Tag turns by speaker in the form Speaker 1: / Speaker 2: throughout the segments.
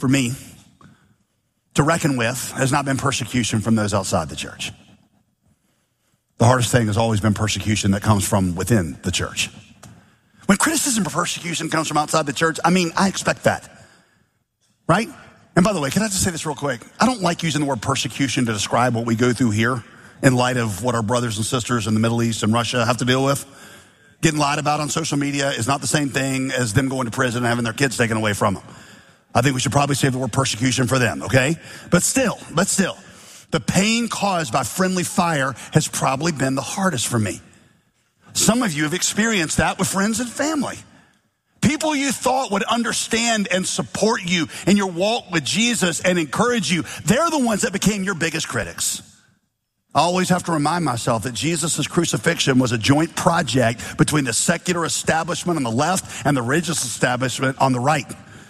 Speaker 1: for me to reckon with has not been persecution from those outside the church. The hardest thing has always been persecution that comes from within the church. When criticism or persecution comes from outside the church, I expect that, right? And by the way, can I just say this real quick? I don't like using the word persecution to describe what we go through here in light of what our brothers and sisters in the Middle East and Russia have to deal with. Getting lied about on social media is not the same thing as them going to prison and having their kids taken away from them. I think we should probably save the word persecution for them, okay? But still, the pain caused by friendly fire has probably been the hardest for me. Some of you have experienced that with friends and family. People you thought would understand and support you in your walk with Jesus and encourage you, they're the ones that became your biggest critics. I always have to remind myself that Jesus' crucifixion was a joint project between the secular establishment on the left and the religious establishment on the right.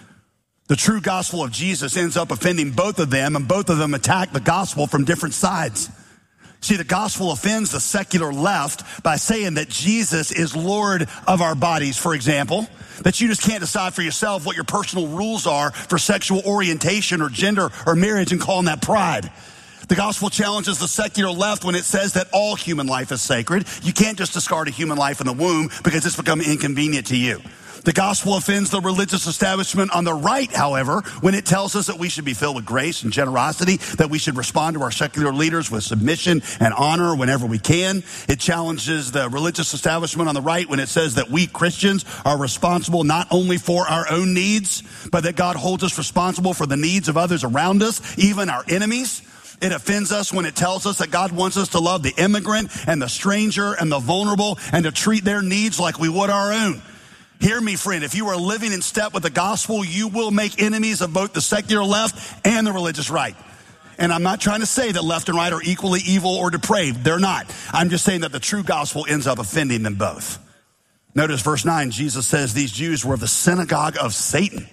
Speaker 1: The true gospel of Jesus ends up offending both of them, and both of them attack the gospel from different sides. See, the gospel offends the secular left by saying that Jesus is Lord of our bodies, for example, that you just can't decide for yourself what your personal rules are for sexual orientation or gender or marriage and calling that pride. The gospel challenges the secular left when it says that all human life is sacred. You can't just discard a human life in the womb because it's become inconvenient to you. The gospel offends the religious establishment on the right, however, when it tells us that we should be filled with grace and generosity, that we should respond to our secular leaders with submission and honor whenever we can. It challenges the religious establishment on the right when it says that we Christians are responsible not only for our own needs, but that God holds us responsible for the needs of others around us, even our enemies. It offends us when it tells us that God wants us to love the immigrant and the stranger and the vulnerable and to treat their needs like we would our own. Hear me, friend, if you are living in step with the gospel, you will make enemies of both the secular left and the religious right. And I'm not trying to say that left and right are equally evil or depraved. They're not. I'm just saying that the true gospel ends up offending them both. Notice verse 9, Jesus says these Jews were the synagogue of Satan.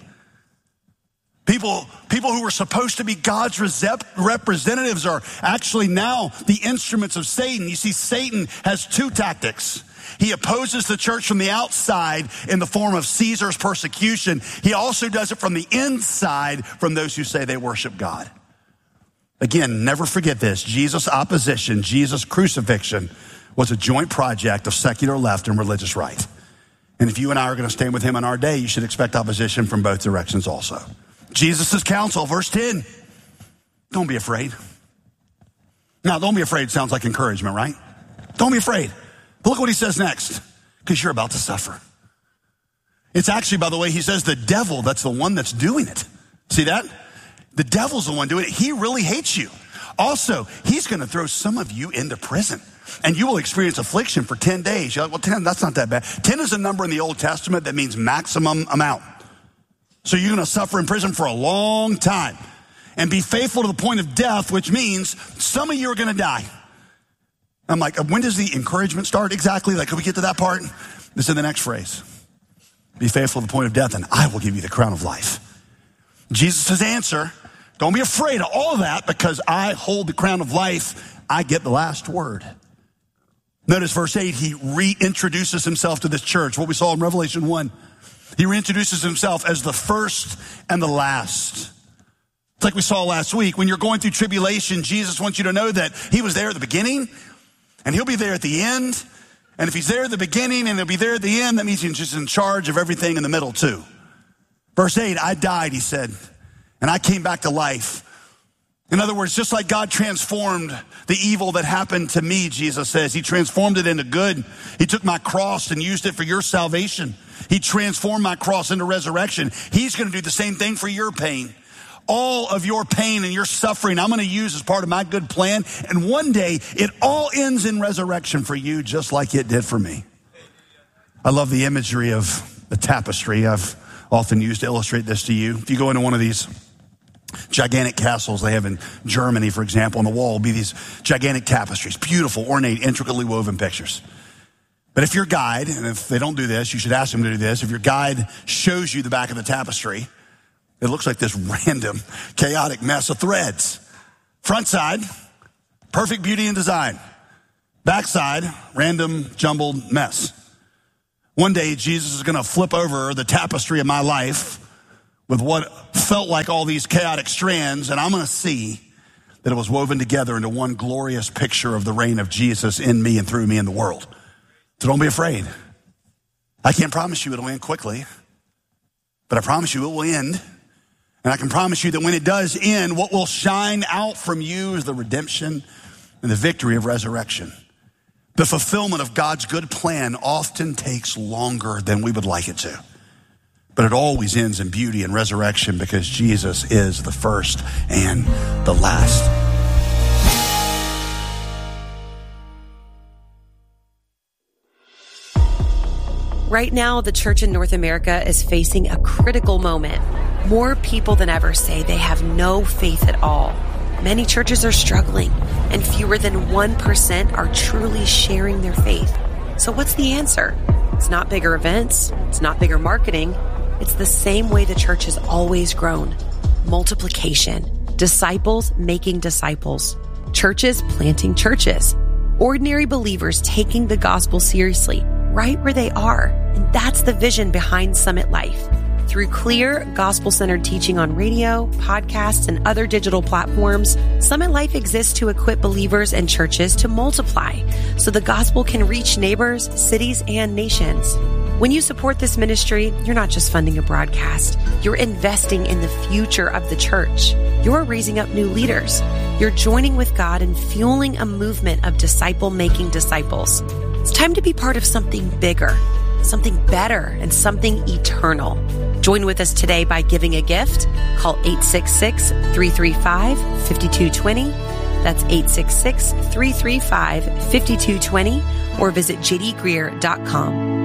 Speaker 1: People who were supposed to be God's representatives are actually now the instruments of Satan. You see, Satan has two tactics. He opposes the church from the outside in the form of Caesar's persecution. He also does it from the inside from those who say they worship God. Again, never forget this. Jesus' opposition, Jesus' crucifixion was a joint project of secular left and religious right. And if you and I are going to stand with him in our day, you should expect opposition from both directions also. Jesus' counsel, verse 10, don't be afraid. Now, don't be afraid sounds like encouragement, right? Don't be afraid. But look what he says next, because you're about to suffer. It's actually, by the way, he says the devil, that's the one that's doing it. See that? The devil's the one doing it. He really hates you. Also, he's going to throw some of you into prison, and you will experience affliction for 10 days. You're like, well, 10, that's not that bad. 10 is a number in the Old Testament that means maximum amount. So you're going to suffer in prison for a long time and be faithful to the point of death, which means some of you are going to die. I'm like, when does the encouragement start exactly? Like, can we get to that part? This is the next phrase. Be faithful to the point of death, and I will give you the crown of life. Jesus' answer, don't be afraid of all of that because I hold the crown of life. I get the last word. Notice verse 8, he reintroduces himself to this church, what we saw in Revelation 1. He reintroduces himself as the first and the last. It's like we saw last week. When you're going through tribulation, Jesus wants you to know that he was there at the beginning and he'll be there at the end. And if he's there at the beginning and he'll be there at the end, that means he's just in charge of everything in the middle too. Verse 8, I died, he said, and I came back to life. In other words, just like God transformed the evil that happened to me, Jesus says, he transformed it into good. He took my cross and used it for your salvation. He transformed my cross into resurrection. He's going to do the same thing for your pain. All of your pain and your suffering, I'm going to use as part of my good plan. And one day, it all ends in resurrection for you, just like it did for me. I love the imagery of the tapestry I've often used to illustrate this to you. If you go into one of these gigantic castles they have in Germany, for example, on the wall will be these gigantic tapestries, beautiful, ornate, intricately woven pictures. But if your guide, and if they don't do this, you should ask them to do this. If your guide shows you the back of the tapestry, it looks like this random, chaotic mess of threads. Front side, perfect beauty and design. Back side, random, jumbled mess. One day, Jesus is going to flip over the tapestry of my life with what felt like all these chaotic strands, and I'm going to see that it was woven together into one glorious picture of the reign of Jesus in me and through me in the world. So don't be afraid. I can't promise you it'll end quickly, but I promise you it will end. And I can promise you that when it does end, what will shine out from you is the redemption and the victory of resurrection. The fulfillment of God's good plan often takes longer than we would like it to. But it always ends in beauty and resurrection because Jesus is the first and the last.
Speaker 2: Right now, the church in North America is facing a critical moment. More people than ever say they have no faith at all. Many churches are struggling, and fewer than 1% are truly sharing their faith. So what's the answer? It's not bigger events. It's not bigger marketing. It's the same way the church has always grown. Multiplication. Disciples making disciples. Churches planting churches. Ordinary believers taking the gospel seriously, right where they are. And that's the vision behind Summit Life. Through clear, gospel-centered teaching on radio, podcasts, and other digital platforms, Summit Life exists to equip believers and churches to multiply so the gospel can reach neighbors, cities, and nations. When you support this ministry, you're not just funding a broadcast. You're investing in the future of the church. You're raising up new leaders. You're joining with God and fueling a movement of disciple-making disciples. It's time to be part of something bigger, something better, and something eternal. Join with us today by giving a gift. Call 866-335-5220. That's 866-335-5220 or visit jdgreer.com.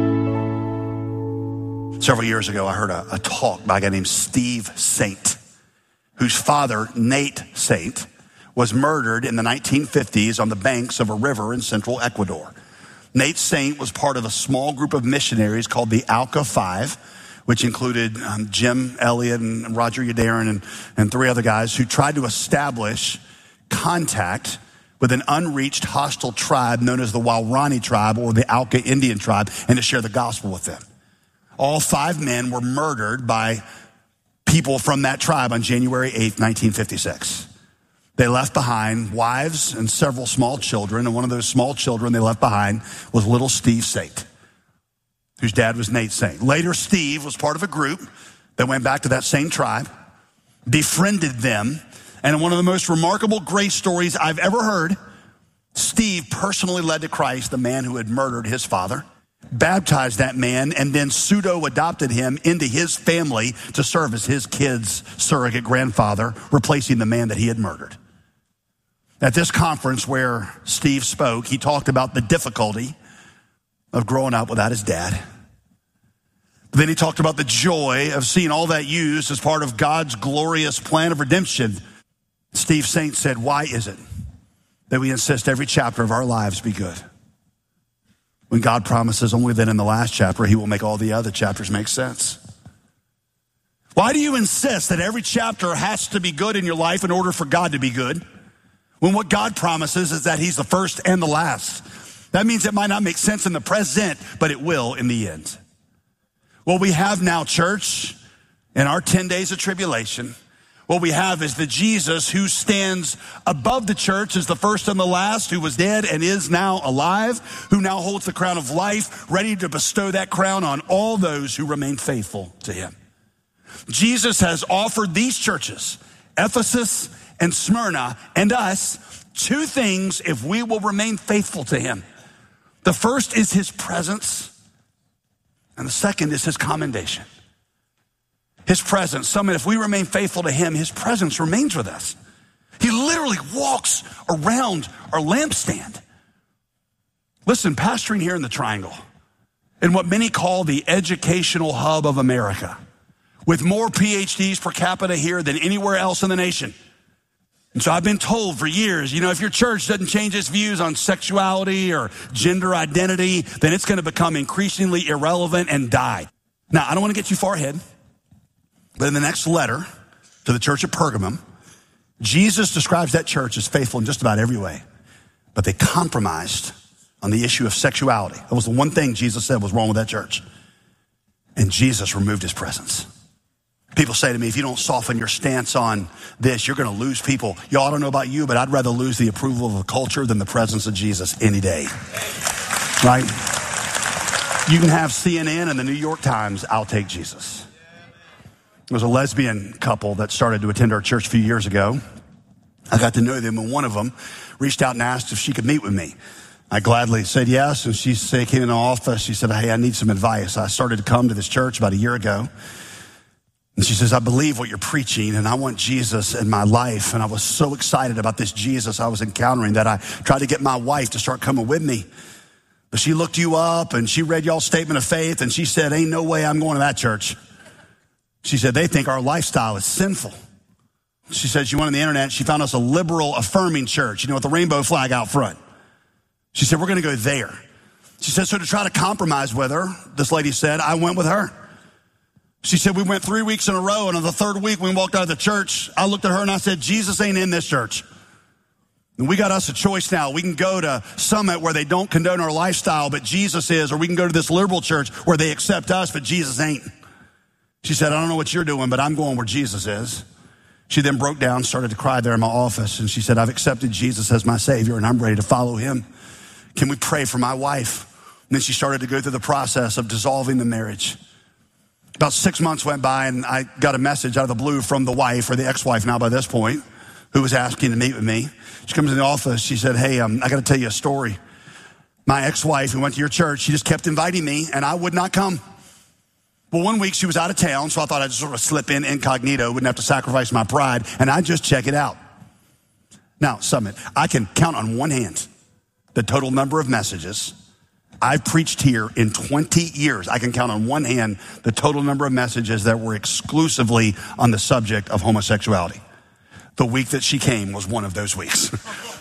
Speaker 1: Several years ago, I heard a talk by a guy named Steve Saint, whose father, Nate Saint, was murdered in the 1950s on the banks of a river in central Ecuador. Nate Saint was part of a small group of missionaries called the Alka Five, which included Jim Elliott and Roger Yadarin and three other guys who tried to establish contact with an unreached hostile tribe known as the Waorani tribe or the Alka Indian tribe and to share the gospel with them. All 5 men were murdered by people from that tribe on January 8th, 1956. They left behind wives and several small children, and one of those small children they left behind was little Steve Saint, whose dad was Nate Saint. Later, Steve was part of a group that went back to that same tribe, befriended them, and in one of the most remarkable grace stories I've ever heard, Steve personally led to Christ the man who had murdered his father, baptized that man, and then pseudo-adopted him into his family to serve as his kid's surrogate grandfather, replacing the man that he had murdered. At this conference where Steve spoke, he talked about the difficulty of growing up without his dad. Then he talked about the joy of seeing all that used as part of God's glorious plan of redemption. Steve Saint said, "Why is it that we insist every chapter of our lives be good, when God promises only that in the last chapter he will make all the other chapters make sense? Why do you insist that every chapter has to be good in your life in order for God to be good, when what God promises is that he's the first and the last? That means it might not make sense in the present, but it will in the end." What we have now, church, in our 10 days of tribulation, what we have is the Jesus who stands above the church as the first and the last, who was dead and is now alive, who now holds the crown of life, ready to bestow that crown on all those who remain faithful to him. Jesus has offered these churches, Ephesus and Smyrna and us, 2 things if we will remain faithful to him. The first is his presence, and the second is his commendation. His presence. Summit, if we remain faithful to him, his presence remains with us. He literally walks around our lampstand. Listen, pastoring here in the Triangle, in what many call the educational hub of America, with more PhDs per capita here than anywhere else in the nation. And so I've been told for years, if your church doesn't change its views on sexuality or gender identity, then it's going to become increasingly irrelevant and die. Now, I don't want to get too far ahead, but in the next letter to the church at Pergamum, Jesus describes that church as faithful in just about every way. But they compromised on the issue of sexuality. That was the one thing Jesus said was wrong with that church. And Jesus removed his presence. People say to me, if you don't soften your stance on this, you're going to lose people. Y'all, I don't know about you, but I'd rather lose the approval of the culture than the presence of Jesus any day. Right? You can have CNN and the New York Times. I'll take Jesus. There was a lesbian couple that started to attend our church a few years ago. I got to know them, and one of them reached out and asked if she could meet with me. I gladly said yes, and she came in the office. She said, hey, I need some advice. I started to come to this church about a year ago. And she says, I believe what you're preaching, and I want Jesus in my life. And I was so excited about this Jesus I was encountering that I tried to get my wife to start coming with me. But she looked you up, and she read y'all's statement of faith, and she said, ain't no way I'm going to that church. She said, they think our lifestyle is sinful. She said she went on the internet. She found us a liberal, affirming church, with the rainbow flag out front. She said, we're going to go there. She said, so to try to compromise with her, this lady said, I went with her. She said, we went 3 weeks in a row, and on the third week, when we walked out of the church, I looked at her and I said, Jesus ain't in this church. And we got us a choice now. We can go to Summit where they don't condone our lifestyle, but Jesus is, or we can go to this liberal church where they accept us, but Jesus ain't. She said, I don't know what you're doing, but I'm going where Jesus is. She then broke down, started to cry there in my office, and she said, I've accepted Jesus as my Savior, and I'm ready to follow him. Can we pray for my wife? And then she started to go through the process of dissolving the marriage. About 6 months went by, and I got a message out of the blue from the wife, or the ex-wife now by this point, who was asking to meet with me. She comes in the office. She said, hey, I got to tell you a story. My ex-wife who went to your church, she just kept inviting me, and I would not come. Well, one week she was out of town, so I thought I'd just sort of slip in incognito, wouldn't have to sacrifice my pride, and I'd just check it out. Now, Summit, I can count on one hand the total number of messages I've preached here in 20 years. I can count on one hand the total number of messages that were exclusively on the subject of homosexuality. The week that she came was one of those weeks.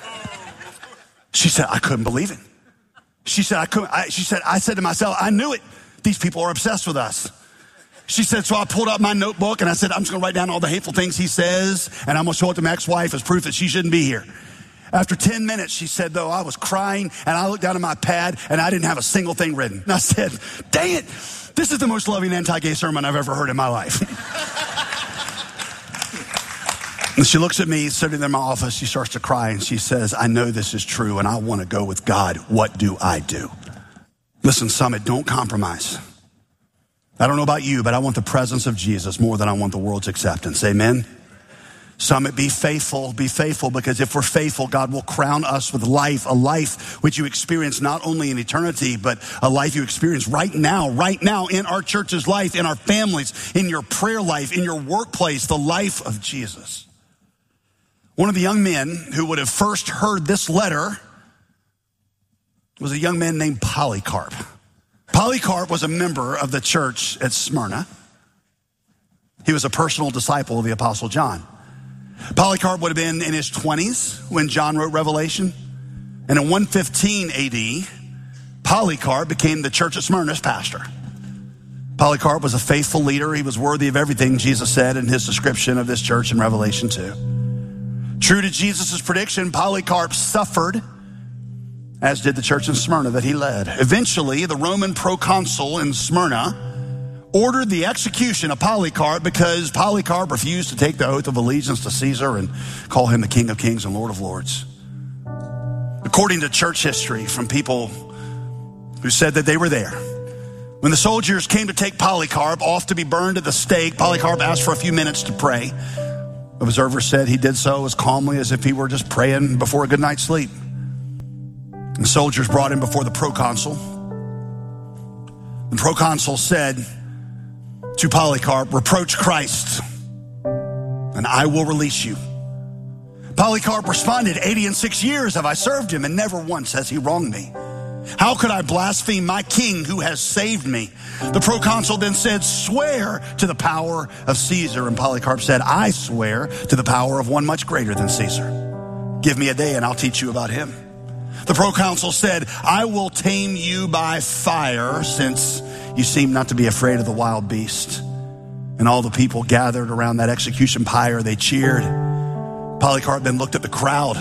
Speaker 1: She said, I couldn't believe it. She said, I said to myself, I knew it. These people are obsessed with us. She said, so I pulled up my notebook and I said, I'm just going to write down all the hateful things he says, and I'm going to show it to my ex-wife as proof that she shouldn't be here. After 10 minutes, she said, though, I was crying, and I looked down at my pad, and I didn't have a single thing written. And I said, dang it, this is the most loving anti-gay sermon I've ever heard in my life. And she looks at me, sitting there in my office. She starts to cry, and she says, I know this is true, and I want to go with God. What do I do? Listen, Summit, don't compromise. I don't know about you, but I want the presence of Jesus more than I want the world's acceptance. Amen? Summit, be faithful, because if we're faithful, God will crown us with life, a life which you experience not only in eternity, but a life you experience right now in our church's life, in our families, in your prayer life, in your workplace, the life of Jesus. One of the young men who would have first heard this letter was a young man named Polycarp. Polycarp was a member of the church at Smyrna. He was a personal disciple of the Apostle John. Polycarp would have been in his 20s when John wrote Revelation. And in 115 AD, Polycarp became the church at Smyrna's pastor. Polycarp was a faithful leader. He was worthy of everything Jesus said in his description of this church in Revelation 2. True to Jesus' prediction, Polycarp suffered, as did the church in Smyrna that he led. Eventually, the Roman proconsul in Smyrna ordered the execution of Polycarp because Polycarp refused to take the oath of allegiance to Caesar and call him the King of Kings and Lord of Lords. According to church history from people who said that they were there, when the soldiers came to take Polycarp off to be burned at the stake, Polycarp asked for a few minutes to pray. Observers said he did so as calmly as if he were just praying before a good night's sleep. The soldiers brought him before the proconsul. The proconsul said to Polycarp, reproach Christ, and I will release you. Polycarp responded, 86 years have I served him, and never once has he wronged me. How could I blaspheme my king who has saved me? The proconsul then said, swear to the power of Caesar. And Polycarp said, I swear to the power of one much greater than Caesar. Give me a day and I'll teach you about him. The proconsul said, I will tame you by fire, since you seem not to be afraid of the wild beast. And all the people gathered around that execution pyre. They cheered. Polycarp then looked at the crowd.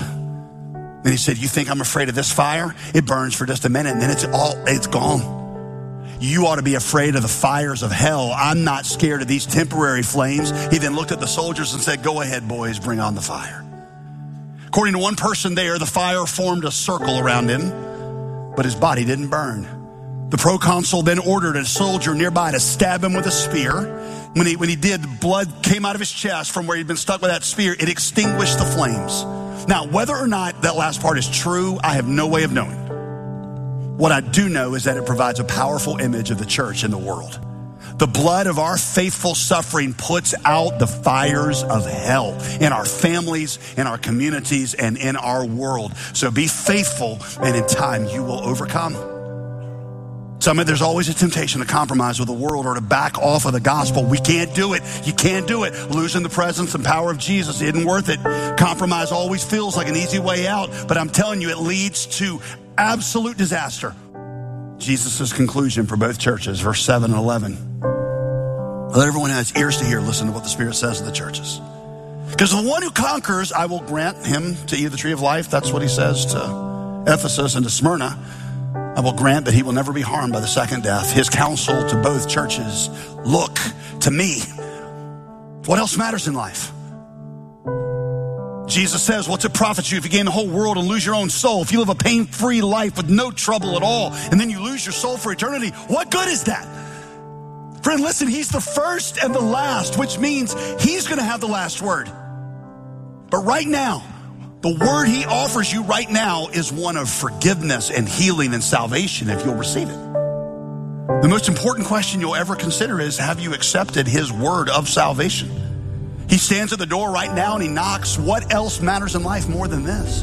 Speaker 1: And he said, you think I'm afraid of this fire? It burns for just a minute and then it's gone. you ought to be afraid of the fires of hell. I'm not scared of these temporary flames. He then looked at the soldiers and said, go ahead, boys, bring on the fire. According to one person there, the fire formed a circle around him, but his body didn't burn. The proconsul then ordered a soldier nearby to stab him with a spear. When he did, the blood came out of his chest from where he'd been stuck with that spear. It extinguished the flames. Now, whether or not that last part is true, I have no way of knowing. What I do know is that it provides a powerful image of the church in the world. The blood of our faithful suffering puts out the fires of hell in our families, in our communities, and in our world. So be faithful, and in time you will overcome. There's always a temptation to compromise with the world or to back off of the gospel. We can't do it. You can't do it. Losing the presence and power of Jesus isn't worth it. Compromise always feels like an easy way out, but I'm telling you, it leads to absolute disaster. Jesus' conclusion for both churches, verse 7 and 11. Let everyone who has ears to hear listen to what the Spirit says to the churches. Because the one who conquers, I will grant him to eat of the tree of life. That's what he says to Ephesus and to Smyrna. I will grant that he will never be harmed by the second death. His counsel to both churches, look to me. What else matters in life? Jesus says, what's it profit you if you gain the whole world and lose your own soul? If you live a pain-free life with no trouble at all, and then you lose your soul for eternity, what good is that? Friend, listen, he's the first and the last, which means he's going to have the last word. But right now, the word he offers you right now is one of forgiveness and healing and salvation if you'll receive it. The most important question you'll ever consider is, have you accepted his word of salvation? He stands at the door right now and he knocks. What else matters in life more than this?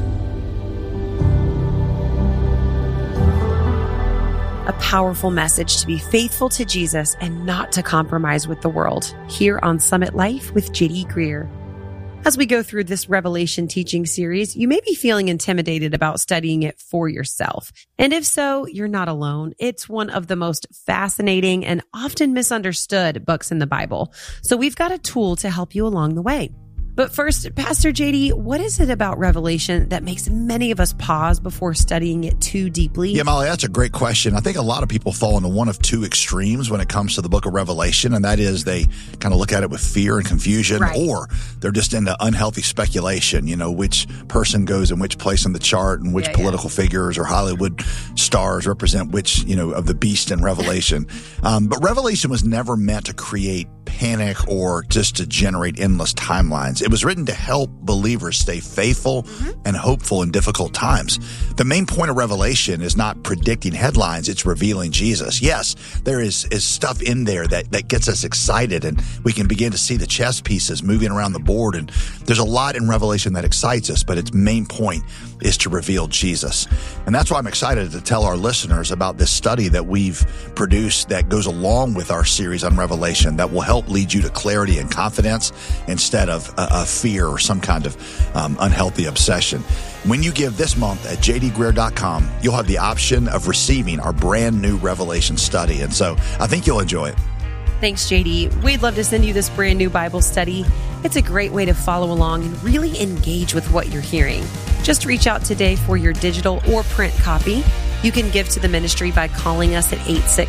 Speaker 2: A powerful message to be faithful to Jesus and not to compromise with the world, here on Summit Life with J.D. Greear. As we go through this Revelation teaching series, you may be feeling intimidated about studying it for yourself. And if so, you're not alone. It's one of the most fascinating and often misunderstood books in the Bible. So we've got a tool to help you along the way. But first, Pastor JD, what is it about Revelation that makes many of us pause before studying it too deeply?
Speaker 3: Yeah, Molly, that's a great question. I think a lot of people fall into one of two extremes when it comes to the book of Revelation, and that is they kind of look at it with fear and confusion, right, or they're just into unhealthy speculation, which person goes in which place in the chart and which political figures or Hollywood stars represent which, of the beast in Revelation. But Revelation was never meant to create panic or just to generate endless timelines. It was written to help believers stay faithful and hopeful in difficult times. The main point of Revelation is not predicting headlines, it's revealing Jesus. Yes, there is stuff in there that gets us excited, and we can begin to see the chess pieces moving around the board, and there's a lot in Revelation that excites us, but its main point is to reveal Jesus. And that's why I'm excited to tell our listeners about this study that we've produced that goes along with our series on Revelation that will help lead you to clarity and confidence instead of a fear or some kind of unhealthy obsession. When you give this month at jdgreear.com, you'll have the option of receiving our brand new Revelation study. And so I think you'll enjoy it.
Speaker 2: Thanks, JD. We'd love to send you this brand new Bible study. It's a great way to follow along and really engage with what you're hearing. Just reach out today for your digital or print copy. You can give to the ministry by calling us at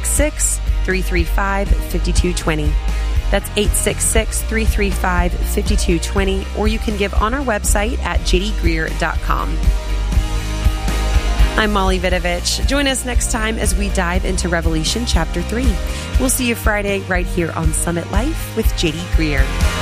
Speaker 2: 866-335-5220. That's 866-335-5220, or you can give on our website at jdgreear.com. I'm Molly Vidovich. Join us next time as we dive into Revelation chapter 3. We'll see you Friday right here on Summit Life with J.D. Greear.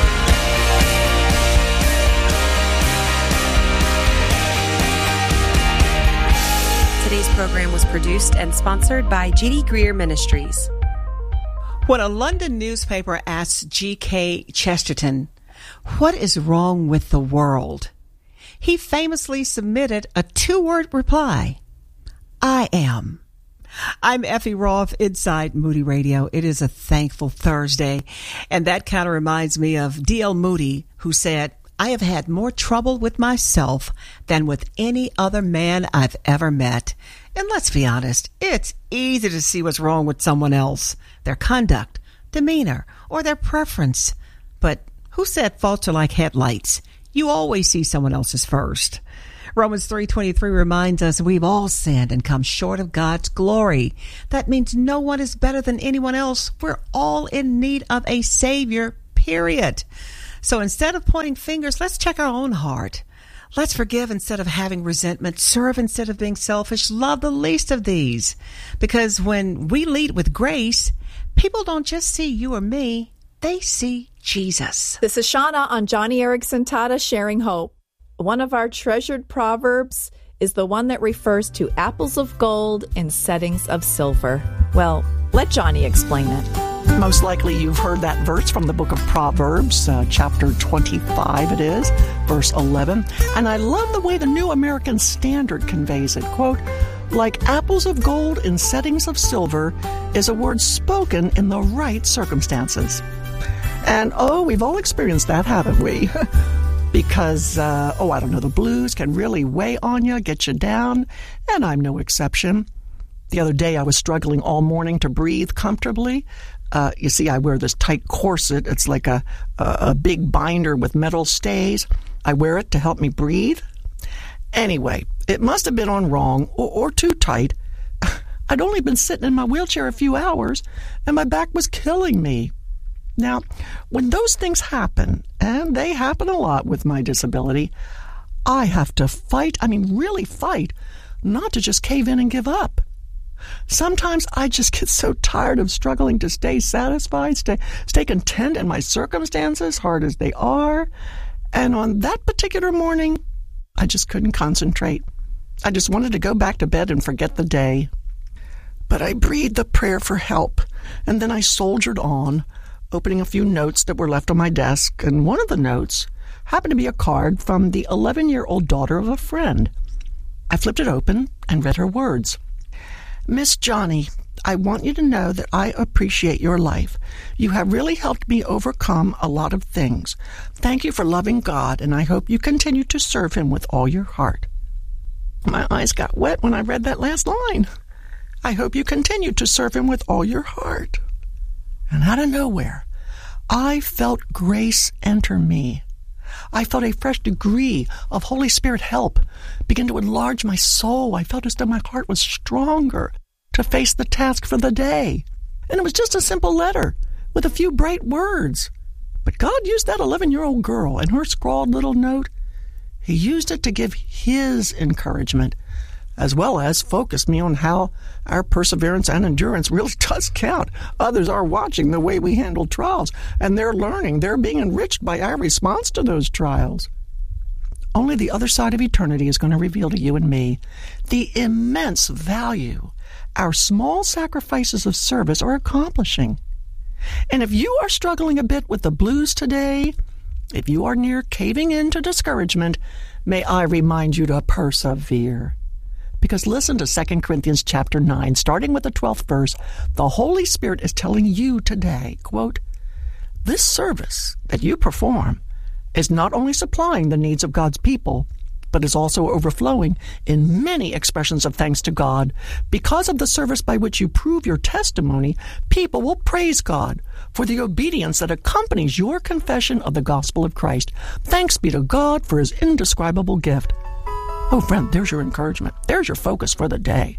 Speaker 2: Today's program was produced and sponsored by J.D. Greear Ministries.
Speaker 4: When a London newspaper asked G.K. Chesterton, "What is wrong with the world?" he famously submitted a 2-word reply: "I am." I'm Effie Roth, Inside Moody Radio. It is a thankful Thursday, and that kind of reminds me of D.L. Moody, who said, "I have had more trouble with myself than with any other man I've ever met." And let's be honest, it's easy to see what's wrong with someone else, their conduct, demeanor, or their preference. But who said faults are like headlights? You always see someone else's first. Romans 3:23 reminds us we've all sinned and come short of God's glory. That means no one is better than anyone else. We're all in need of a Savior, period. So instead of pointing fingers, let's check our own heart. Let's forgive instead of having resentment, serve instead of being selfish, love the least of these. Because when we lead with grace, people don't just see you or me, they see Jesus.
Speaker 5: This is Shauna on Johnny Erickson Tata Sharing Hope. One of our treasured proverbs is the one that refers to apples of gold in settings of silver. Well, let Johnny explain it.
Speaker 6: Most likely you've heard that verse from the book of Proverbs, chapter 25 it is, verse 11. And I love the way the New American Standard conveys it. Quote, like apples of gold in settings of silver is a word spoken in the right circumstances. And we've all experienced that, haven't we? Because, I don't know, the blues can really weigh on you, get you down, and I'm no exception. The other day I was struggling all morning to breathe comfortably. You see, I wear this tight corset. It's like a big binder with metal stays. I wear it to help me breathe. Anyway, it must have been on wrong or too tight. I'd only been sitting in my wheelchair a few hours, and my back was killing me. Now, when those things happen, and they happen a lot with my disability, I have to fight, really fight, not to just cave in and give up. Sometimes I just get so tired of struggling to stay satisfied, stay content in my circumstances, hard as they are. And on that particular morning, I just couldn't concentrate. I just wanted to go back to bed and forget the day. But I breathed a prayer for help, and then I soldiered on, opening a few notes that were left on my desk, and one of the notes happened to be a card from the 11-year-old daughter of a friend. I flipped it open and read her words. Miss Johnny, I want you to know that I appreciate your life. You have really helped me overcome a lot of things. Thank you for loving God, and I hope you continue to serve Him with all your heart. My eyes got wet when I read that last line. I hope you continue to serve Him with all your heart. And out of nowhere, I felt grace enter me. I felt a fresh degree of Holy Spirit help begin to enlarge my soul. I felt as though my heart was stronger to face the task for the day. And it was just a simple letter with a few bright words. But God used that 11-year-old girl and her scrawled little note. He used it to give His encouragement, as well as focus me on how our perseverance and endurance really does count. Others are watching the way we handle trials, and they're learning. They're being enriched by our response to those trials. Only the other side of eternity is going to reveal to you and me the immense value our small sacrifices of service are accomplishing. And if you are struggling a bit with the blues today, if you are near caving into discouragement, may I remind you to persevere. Because listen to 2 Corinthians chapter 9, starting with the 12th verse, the Holy Spirit is telling you today, quote, this service that you perform is not only supplying the needs of God's people, but is also overflowing in many expressions of thanks to God. Because of the service by which you prove your testimony, people will praise God for the obedience that accompanies your confession of the gospel of Christ. Thanks be to God for His indescribable gift. Oh, friend, there's your encouragement. There's your focus for the day.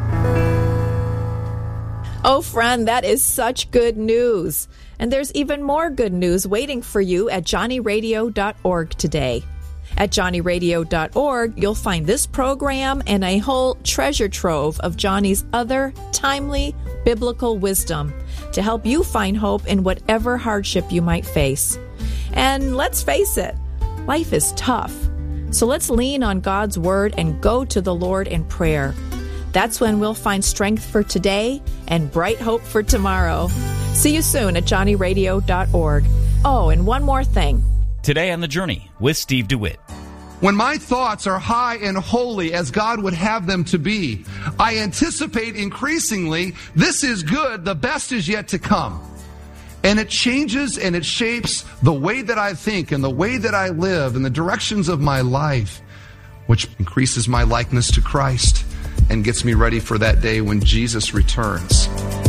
Speaker 5: Oh, friend, that is such good news. And there's even more good news waiting for you at johnnyradio.org today. At johnnyradio.org, you'll find this program and a whole treasure trove of Johnny's other timely biblical wisdom to help you find hope in whatever hardship you might face. And let's face it, life is tough. So let's lean on God's word and go to the Lord in prayer. That's when we'll find strength for today and bright hope for tomorrow. See you soon at johnnyradio.org. Oh, and one more thing.
Speaker 7: Today on The Journey with Steve DeWitt.
Speaker 8: When my thoughts are high and holy as God would have them to be, I anticipate increasingly, this is good, the best is yet to come. And it changes and it shapes the way that I think and the way that I live and the directions of my life, which increases my likeness to Christ and gets me ready for that day when Jesus returns.